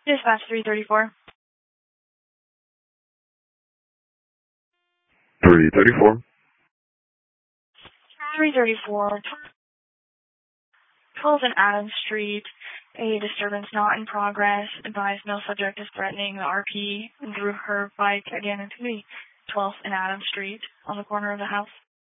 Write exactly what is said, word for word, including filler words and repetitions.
Dispatch three thirty-four. three thirty-four. three thirty-four. twelve and Adams Street. A disturbance not in progress. Advised no subject is threatening the R P and threw her bike again into the twelfth and Adams Street on the corner of the house.